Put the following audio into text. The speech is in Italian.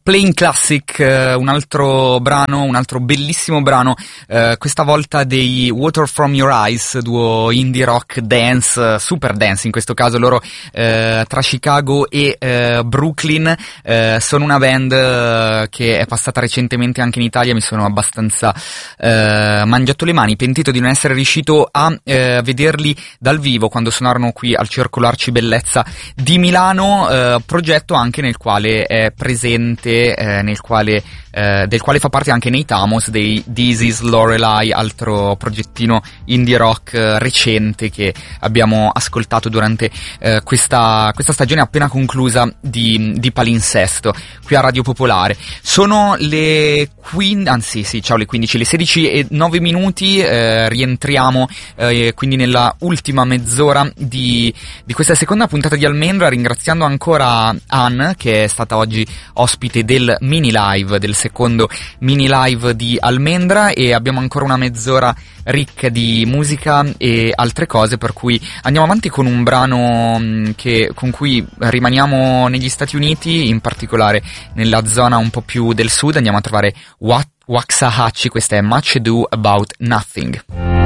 Playing Classic, un altro bellissimo brano, questa volta dei Water From Your Eyes, duo indie rock dance, super dance in questo caso, loro tra Chicago e Brooklyn, sono una band che è passata recentemente anche in Italia, mi sono abbastanza mangiato le mani, pentito di non essere riuscito a vederli dal vivo quando suonarono qui al Circolo Arcibellezza di Milano, progetto anche nel quale è presente, del quale fa parte anche Nate Amos dei This Is Lorelei, altro progettino indie rock recente che abbiamo ascoltato durante questa stagione appena conclusa di Palinsesto qui a Radio Popolare. Sono le 15, le 16:09, rientriamo quindi nella ultima mezz'ora di questa seconda puntata di Almendra, ringraziando ancora Anne che è stata oggi ospite del secondo mini live di Almendra, e abbiamo ancora una mezz'ora ricca di musica e altre cose, per cui andiamo avanti con un brano con cui rimaniamo negli Stati Uniti, in particolare nella zona un po' più del sud. Andiamo a trovare Waxahachie, questa è Much Ado About Nothing.